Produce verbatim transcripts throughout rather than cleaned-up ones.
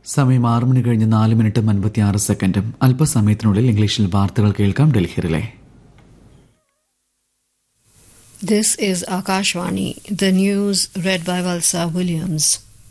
സമയം ആറ് മണി കഴിഞ്ഞ് നാല് മിനിറ്റും അൻപത്തിയാറ് സെക്കൻഡും. അല്പസമയത്തിനുള്ളിൽ ഇംഗ്ലീഷിൽ വാർത്തകൾ കേൾക്കാം. ഡൽഹിയിലെ This is Akashvani, the news read by Valsa Williams.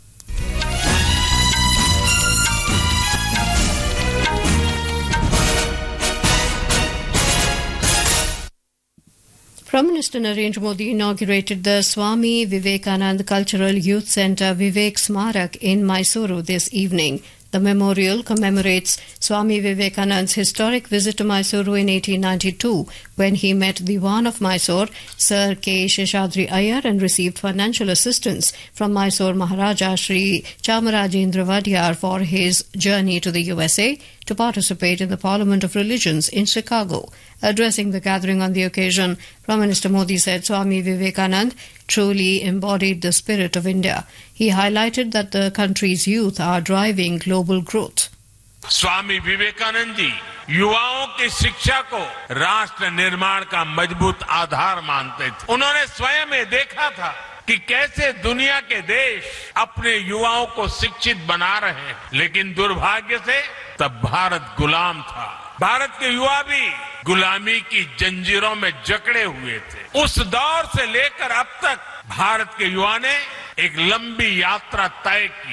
Prime Minister Narendra Modi inaugurated the Swami Vivekanand Cultural Youth Centre Vivek Smarak in Mysuru this evening. The memorial commemorates Swami Vivekanand's historic visit to Mysuru in eighteen ninety-two, when he met the Diwan of Mysore, Sir K. Sheshadri Iyer, and received financial assistance from Mysore Maharaja Sri Chamarajendra Vadiyar for his journey to the U S A to participate in the Parliament of Religions in Chicago. Addressing the gathering on the occasion, Prime Minister Modi said Swami Vivekanand truly embodied the spirit of India. He highlighted that the country's youth are driving global growth. Swami Vivekananda ji युवाओं की शिक्षा को राष्ट्र निर्माण का मजबूत आधार मानते थे. उन्होंने स्वयं ये देखा था कि कैसे दुनिया के देश अपने युवाओं को शिक्षित बना रहे हैं, लेकिन दुर्भाग्य से तब भारत गुलाम था. भारत के युवा भी गुलामी की जंजीरों में जकड़े हुए थे. उस दौर से लेकर अब तक भारत के युवा ने एक लंबी यात्रा तय की.